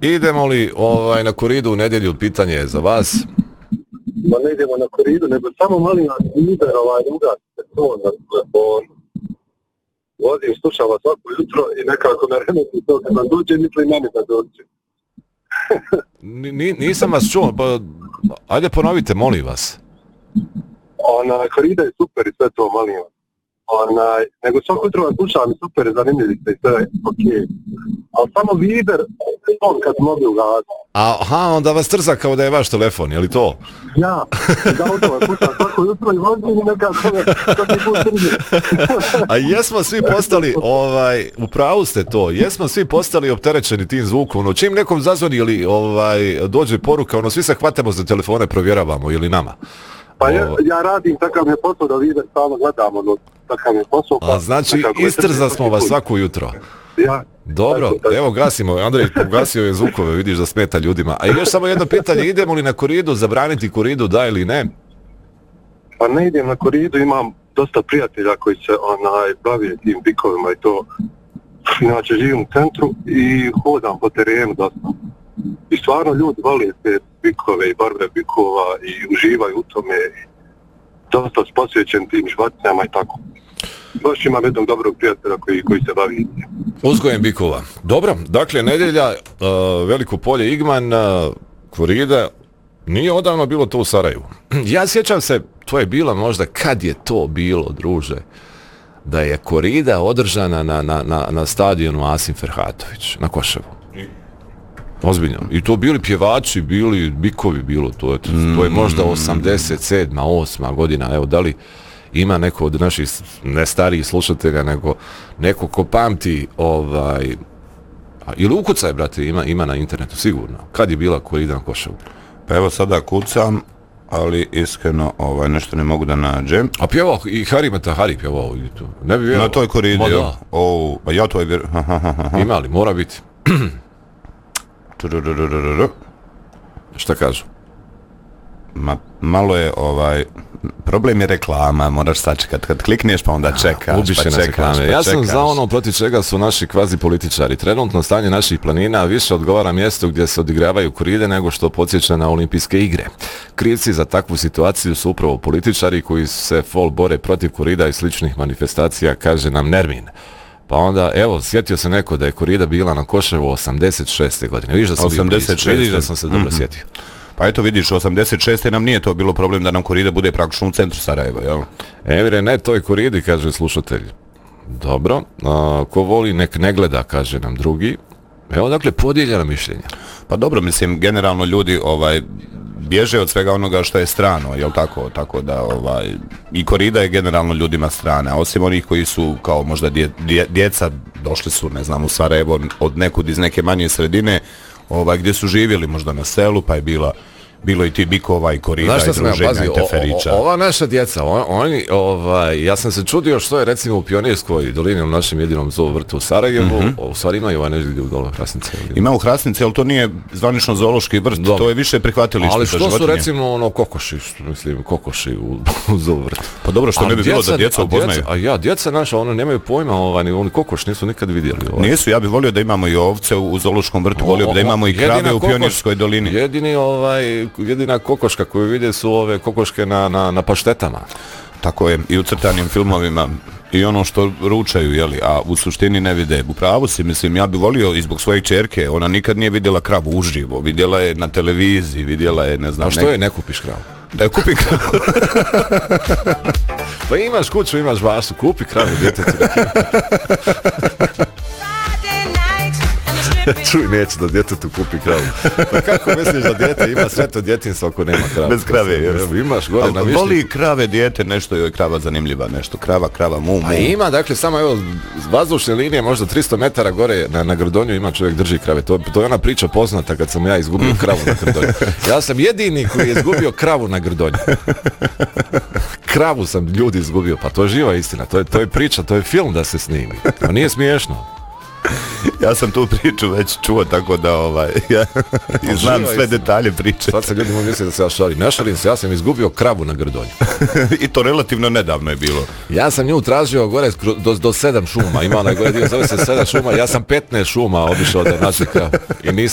idemo li na koridu u nedjelju, pitanje je za vas. Ma ne idemo na koridu, nego samo molim vas, lider ugasite to na telefonu. Vozim, slušam vas svako jutro i nekako me remeti to kad vam dođe, misli meni da dođe. Nisam vas čuo, pa ajde ponovite, molim vas. Korida je super i sve to, molim vas. Nego svako jutro vas slušam i super, zanimljivi ste i sve, okej. Ali samo lider, on kad mogu ugasiti. Aha, onda vas trza kao da je vaš telefon, je li to? Ja, da vas slušam svako jutro i vozim i nekako svaki put trži. A jesmo svi postali, u pravu ste to, jesmo svi postali opterećeni tim zvukom, čim nekom zazvoni ili dođe poruka, svi se hvatamo za telefone, provjeravamo ili nama. Pa ja radim, takav je posao da lider stalno gledamo, takav je posao. A znači, istrza smo vas svako jutro. Ja. Dobro, evo gasimo, Andrej ugasio je zvukove, vidiš da smeta ljudima. A još samo jedno pitanje, idemo li na koridu, zabraniti koridu, da ili ne? Pa ne idem na koridu, imam dosta prijatelja koji se bave tim bikovima i to. Inače živim u centru i hodam po terenu dosta. I stvarno ljudi vole te bikove i barbe bikova i uživaju u tome. Dosta posvećen tim životinjama i tako. Baš imam jednog dobrog prijatelja koji se bavi uzgojem bikova. Dobro, dakle, nedjelja, Veliko polje, Igman, korida, nije odavno bilo to u Sarajevu. Ja sjećam se, to je bilo možda, kad je to bilo, druže, da je korida održana na stadionu Asim Ferhatović, na Koševu. Ozbiljno. I to bili pjevači, bili bikovi, bilo to je možda 87. 8. godina, evo, da li ima neko od naših ne starijih slušatelja, nego neko ko pamti ili ukucaj, brate, ima na internetu sigurno. Kad je bila korida na Koševu? Pa evo sada kucam, ali iskreno nešto ne mogu da nađem. A pjevao i Hari pjevao i to. Ne bi vjerovao. Na toj koridi, pa ja to je ima li, mora biti. Šta kažu? Malo je problem je reklama, moraš sačekati kad klikneš pa onda čekaš, Ja sam za ono protiv čega su naši kvazi političari. Trenutno stanje naših planina više odgovara mjestu gdje se odigravaju koride nego što podsjeća na olimpijske igre. Krivci za takvu situaciju su upravo političari koji se bore protiv korida i sličnih manifestacija, kaže nam Nermin. Pa onda, evo, sjetio se neko da je korida bila na Koševu 86. godine. Vidiš da sam se dobro sjetio. Pa eto vidiš, 86. nam nije to bilo problem da nam korida bude praktično u centru Sarajeva, jel? Emire, ne toj koridi, kaže slušatelj. Dobro, ko voli nek ne gleda, kaže nam drugi. Evo, dakle, podijeljena mišljenja. Pa dobro, mislim, generalno ljudi bježe od svega onoga što je strano, jel tako? Tako da, i korida je generalno ljudima strana, osim onih koji su, kao možda djeca, došli su, ne znam, u Sarajevo od nekud iz neke manje sredine, gdje su živjeli možda na selu, pa je bilo i ti bikova i korida i druženja i teferića. Ova naša djeca, oni, ja sam se čudio što je recimo u Pionirskoj dolini u našem jedinom zoovrtu u Sarajevu, u stvari imaju ovaj neželju u dole Hrasnice. Ima u Hrasnici, ali to nije zvanično zoološki vrt, to je više prihvatilište za životinje. Ali što su recimo kokoši u zoovrtu? Pa dobro, što ne bi bilo da djeca upoznaju. A djeca naša, nemaju pojma, oni kokoš nisu nikad vidjeli. Nisu, ja bih volio da imamo i ovce u zoološkom vrtu, volio da imamo i krave u Pionirskoj dolini. Jedina kokoška koju vide su ove kokoške na paštetama. Tako je, i u crtanim filmovima i ono što ručaju, jeli, a u suštini ne vide. U pravu si, mislim, ja bih volio i zbog svoje čerke, ona nikad nije vidjela kravu uživo, vidjela je na televiziji, vidjela je, ne znam... A što je, ne kupiš kravu? Da je kupi kravu. Pa imaš kuću, imaš baštu, kupi kravu, djetetu. Čuj, neće da djetetu kupi kravu. Pa kako misliš da djete ima sve to djetinstvo ako nema kravu? Bez krave, imaš gore na višnji. Voli krave djete, nešto joj krava zanimljiva, nešto. Krava, mu. Pa ima, dakle, samo evo, vazdušne linije, možda 300 metara gore na Grdonju ima čovjek drži krave. To je ona priča poznata kad sam ja izgubio kravu na Grdonju. Ja sam jedini koji je izgubio kravu na Grdonju. Kravu sam ljudi izgubio, pa to je živa istina. To je priča, to je film da se snimi. To nije smiješno. Ja sam tu priču već čuo, tako da i znam sve detalje priče. Sad se ljudi mu misle da se ja šalim. Ne šalim se, ja sam izgubio kravu na Grdonju. I to relativno nedavno je bilo. Ja sam nju tražio gore do 7 šuma. Ima onaj gore dio, zove se 7 šuma. Ja sam 15 šuma obišao da naći kravu. I